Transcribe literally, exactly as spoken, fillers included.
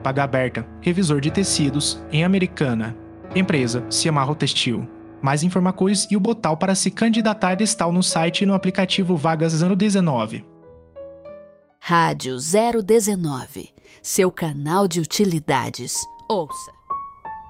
Paga Aberta, revisor de tecidos, em Americana. Empresa, Ciamarro Textil. Mais informações e o botão para se candidatar está no site e no aplicativo Vagas zero dezenove. Rádio zero dezenove, seu canal de utilidades. Ouça!